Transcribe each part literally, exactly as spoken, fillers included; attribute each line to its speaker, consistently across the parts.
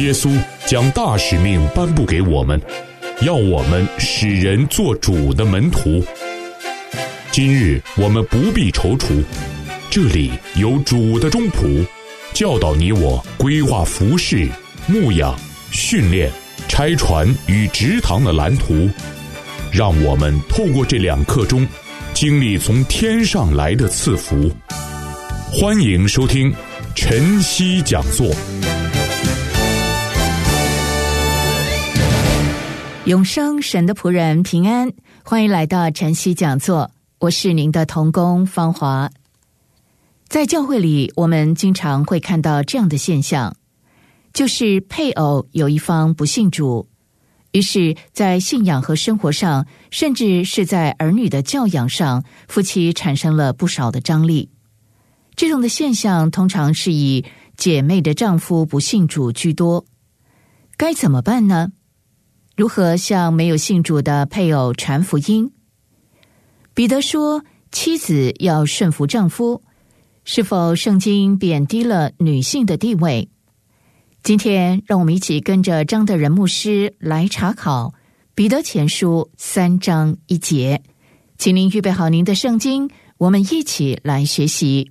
Speaker 1: 耶稣将大使命颁布给我们，要我们使人做主的门徒。今日我们不必踌躇，这里有主的中仆，教导你我规划服事、牧养、训练、拆船与植堂的蓝图，让我们透过这两刻钟，经历从天上来的赐福。欢迎收听晨曦讲座。
Speaker 2: 永生神的仆人平安，欢迎来到晨曦讲座，我是您的同工芳华。在教会里，我们经常会看到这样的现象，就是配偶有一方不信主，于是在信仰和生活上，甚至是在儿女的教养上，夫妻产生了不少的张力。这种的现象通常是以姐妹的丈夫不信主居多。该怎么办呢？如何向没有信主的配偶传福音？彼得说，妻子要顺服丈夫，是否圣经贬低了女性的地位？今天让我们一起跟着张德仁牧师来查考彼得前书三章一节，请您预备好您的圣经，我们一起来学习。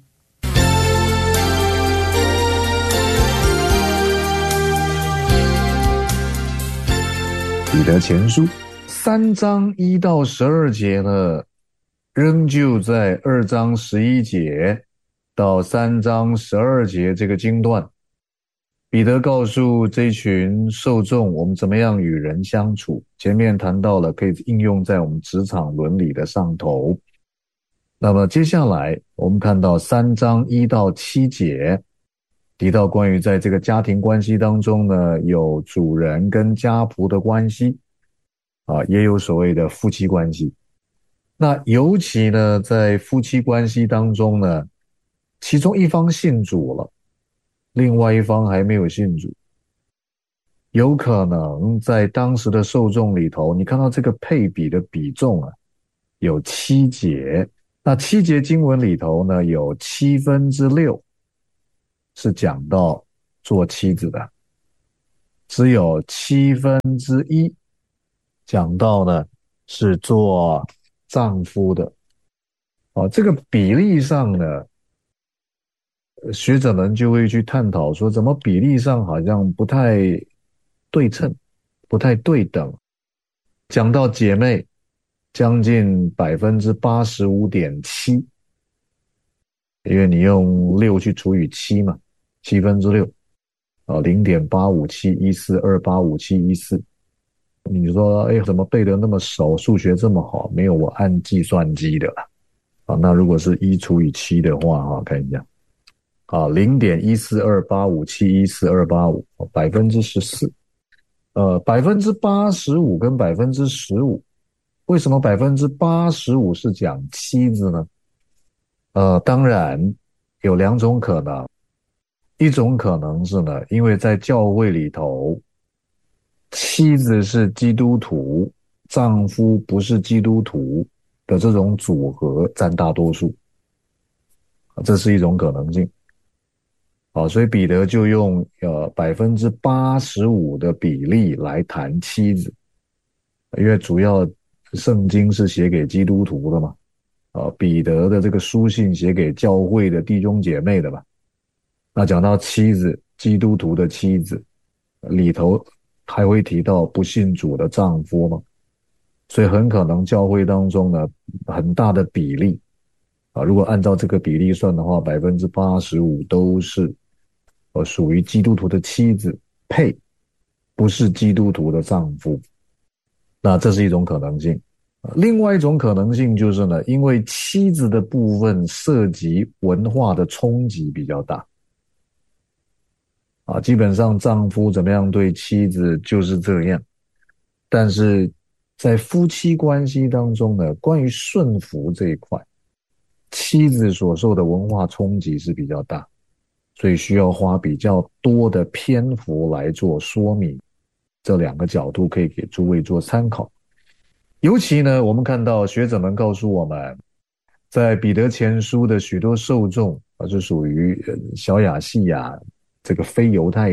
Speaker 3: 彼得前书三章一到十二节呢，仍旧在二章十一节到三章十二节这个经段，彼得告诉这群受众我们怎么样与人相处。前面谈到了可以应用在我们职场伦理的上头。那么接下来我们看到三章一到七节，提到关于在这个家庭关系当中呢，有主人跟家仆的关系啊，也有所谓的夫妻关系。那尤其呢，在夫妻关系当中呢，其中一方信主了，另外一方还没有信主，有可能在当时的受众里头，你看到这个配比的比重啊，有七节。那七节经文里头呢，有七分之六是讲到做妻子的，只有七分之一讲到呢是做丈夫的。哦，这个比例上呢，学者们就会去探讨说，怎么比例上好像不太对称，不太对等。讲到姐妹，将近百分之八十五点七，因为你用六去除以七嘛，七分之六，啊，零点八五七一四二八五七一四。你说，哎，怎么背得那么熟，数学这么好？没有，我按计算机的啦。啊，那如果是一除以七的话，哈，看一下，啊，零点一四二八五七一四二八五，百分之十四。呃，百分之八十五跟百分之十五，为什么百分之八十五是讲妻子呢？呃，当然有两种可能，一种可能是呢，因为在教会里头，妻子是基督徒，丈夫不是基督徒的这种组合占大多数，这是一种可能性。好，所以彼得就用呃百分之八十五的比例来谈妻子，因为主要圣经是写给基督徒的嘛，啊，彼得的这个书信写给教会的弟兄姐妹的嘛。那讲到妻子，基督徒的妻子里头还会提到不信主的丈夫嘛，所以很可能教会当中呢，很大的比例啊，如果按照这个比例算的话，百分之八十五都是呃属于基督徒的妻子配不是基督徒的丈夫。那这是一种可能性。另外一种可能性就是呢，因为妻子的部分涉及文化的冲击比较大啊，基本上丈夫怎么样对妻子就是这样，但是在夫妻关系当中呢，关于顺服这一块，妻子所受的文化冲击是比较大，所以需要花比较多的篇幅来做说明。这两个角度可以给诸位做参考。尤其呢，我们看到学者们告诉我们，在彼得前书的许多受众啊，是属于小亚细亚这个非犹太人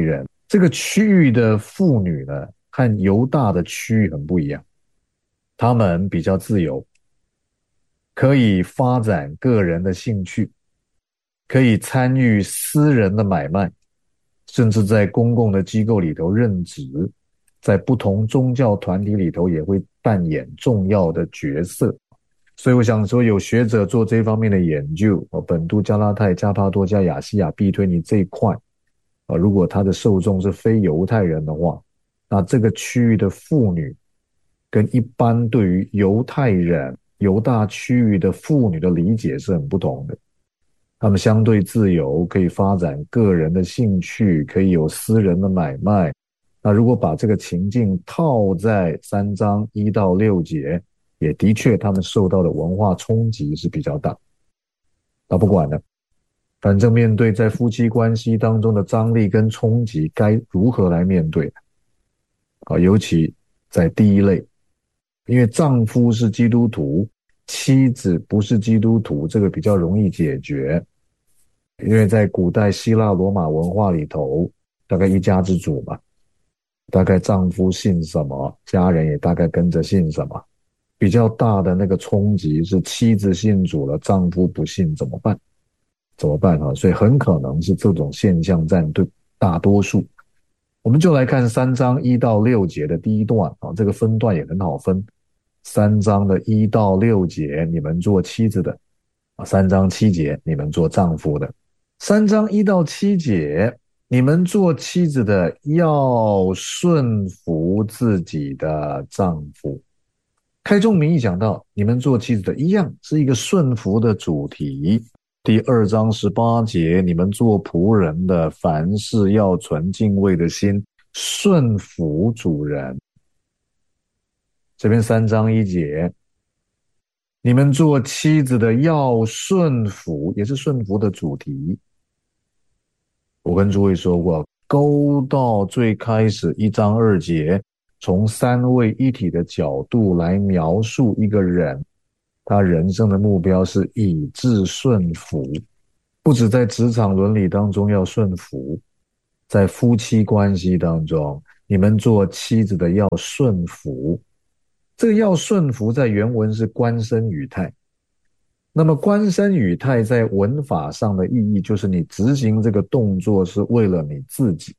Speaker 3: 这个区域的妇女呢，和犹大的区域很不一样，她们比较自由，可以发展个人的兴趣，可以参与私人的买卖，甚至在公共的机构里头任职，在不同宗教团体里头也会扮演重要的角色。所以我想说，有学者做这方面的研究，本都、加拉太、加帕多加、亚细亚、庇推尼这一块，如果他的受众是非犹太人的话，那这个区域的妇女跟一般对于犹太人、犹大区域的妇女的理解是很不同的。他们相对自由，可以发展个人的兴趣，可以有私人的买卖。那如果把这个情境套在三章一到六节，也的确他们受到的文化冲击是比较大。那不管了，反正面对在夫妻关系当中的张力跟冲击，该如何来面对啊？尤其在第一类，因为丈夫是基督徒，妻子不是基督徒，这个比较容易解决。因为在古代希腊罗马文化里头，大概一家之主嘛，大概丈夫信什么，家人也大概跟着信什么。比较大的那个冲击是妻子信主了，丈夫不信怎么办？怎么办啊？所以很可能是这种现象占对大多数。我们就来看三章一到六节的第一段啊，这个分段也很好分。三章的一到六节，你们做妻子的啊；三章七节，你们做丈夫的。三章一到七节，你们做妻子的要顺服自己的丈夫。开宗明义讲到，你们做妻子的一样是一个顺服的主题。第二章十八节，你们做仆人的，凡事要存敬畏的心，顺服主人。这边三章一节，你们做妻子的要顺服，也是顺服的主题。我跟诸位说过，勾到最开始一章二节，从三位一体的角度来描述一个人，他人生的目标是以致顺服，不止在职场伦理当中要顺服，在夫妻关系当中，你们做妻子的要顺服。这个要顺服在原文是官身语态，那么官身语态在文法上的意义就是你执行这个动作是为了你自己，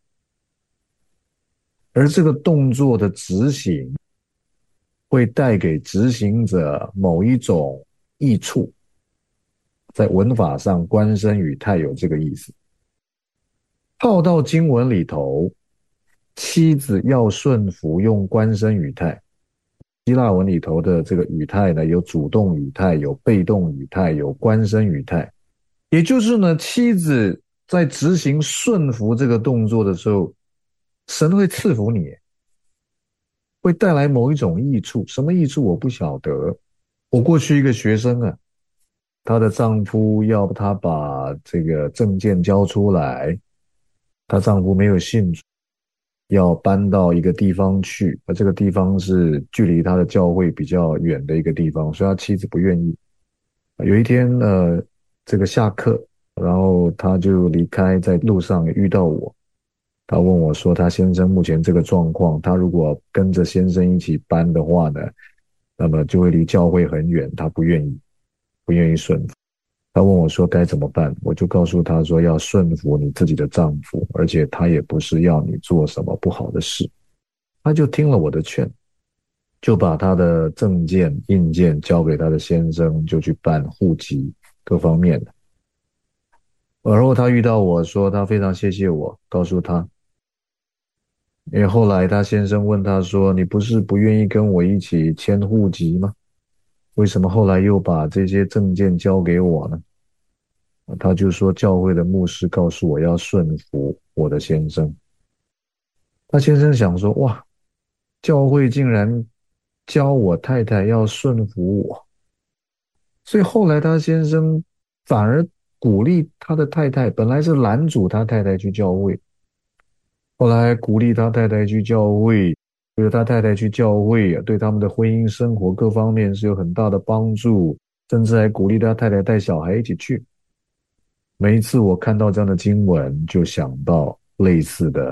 Speaker 3: 而这个动作的执行会带给执行者某一种益处，在文法上官身语态有这个意思。套到经文里头，妻子要顺服用官身语态，希腊文里头的这个语态呢，有主动语态，有被动语态，有官身语态。也就是呢，妻子在执行顺服这个动作的时候，神会赐福你，会带来某一种益处。什么益处我不晓得。我过去一个学生啊，她的丈夫要她把这个证件交出来，她丈夫没有信主，要搬到一个地方去，而这个地方是距离他的教会比较远的一个地方，所以他妻子不愿意。有一天呃，这个下课，然后他就离开，在路上也遇到我，他问我说他先生目前这个状况，他如果跟着先生一起搬的话呢，那么就会离教会很远，他不愿意，不愿意顺服。他问我说该怎么办，我就告诉他说要顺服你自己的丈夫，而且他也不是要你做什么不好的事。他就听了我的劝，就把他的证件印件交给他的先生，就去办户籍各方面的。而后他遇到我说他非常谢谢我，告诉他，因为后来他先生问他说你不是不愿意跟我一起迁户籍吗？为什么后来又把这些证件交给我呢？他就说教会的牧师告诉我要顺服我的先生。他先生想说，哇，教会竟然教我太太要顺服我，所以后来他先生反而鼓励他的太太，本来是拦阻他太太去教会，后来鼓励他太太去教会，觉得他太太去教会对他们的婚姻生活各方面是有很大的帮助，甚至还鼓励他太太带小孩一起去。每一次我看到这样的经文，就想到类似的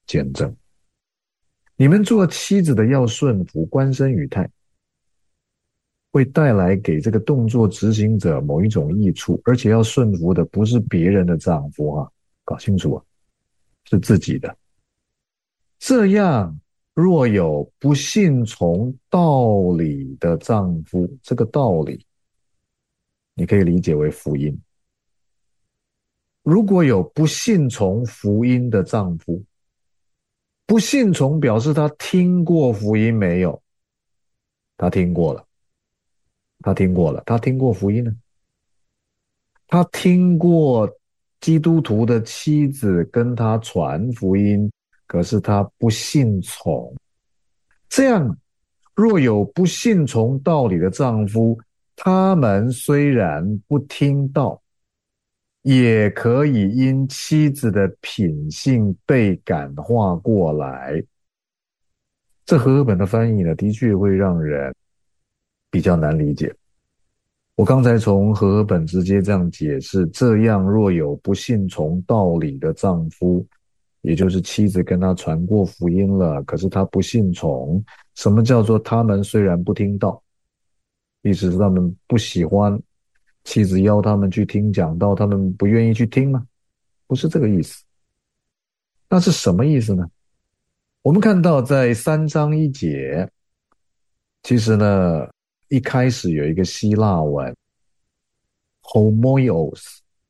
Speaker 3: 见证。你们做妻子的要顺服，观身语态，会带来给这个动作执行者某一种益处，而且要顺服的不是别人的丈夫啊，搞清楚啊，是自己的。这样若有不信从道理的丈夫，这个道理你可以理解为福音。如果有不信从福音的丈夫，不信从表示他听过福音没有？他听过了，他听过了，他听过福音呢？他听过基督徒的妻子跟他传福音，可是他不信从。这样，若有不信从道理的丈夫，他们虽然不听道，也可以因妻子的品性被感化过来。这和合本的翻译呢，的确会让人比较难理解。我刚才从和合本直接这样解释，这样若有不信从道理的丈夫，也就是妻子跟他传过福音了，可是他不信从。什么叫做他们虽然不听道？意思是他们不喜欢妻子邀他们去听讲道，他们不愿意去听吗？不是这个意思。那是什么意思呢？我们看到在三章一节，其实呢一开始有一个希腊文 homoios，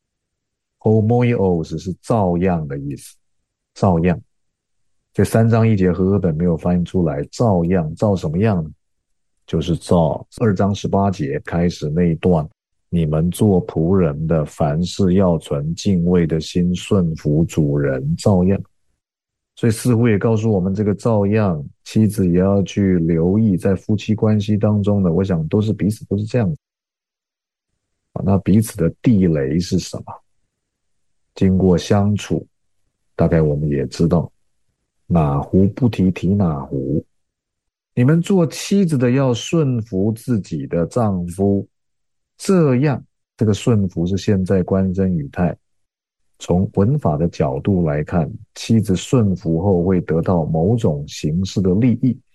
Speaker 3: homoios 是照样的意思，照样。这三章一节和合本没有翻译出来，照样，照什么样呢？就是照二章十八节开始那一段，你们做仆人的，凡事要存敬畏的心，顺服主人，照样。所以似乎也告诉我们，这个照样，妻子也要去留意，在夫妻关系当中呢，我想都是彼此都是这样子。那彼此的地雷是什么？经过相处，大概我们也知道，哪壶不提提哪壶。你们做妻子的要顺服自己的丈夫，这样，这个顺服是现在观身语态。从文法的角度来看，妻子顺服后会得到某种形式的利益，